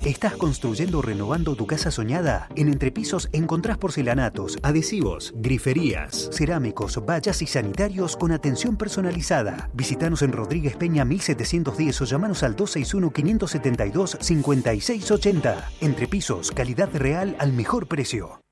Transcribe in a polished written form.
¿Estás construyendo o renovando tu casa soñada? En Entrepisos encontrás porcelanatos, adhesivos, griferías, cerámicos, vallas y sanitarios con atención personalizada. Visítanos en Rodríguez Peña 1710 o llamanos al 261-572-5680. Entrepisos, calidad real al mejor precio.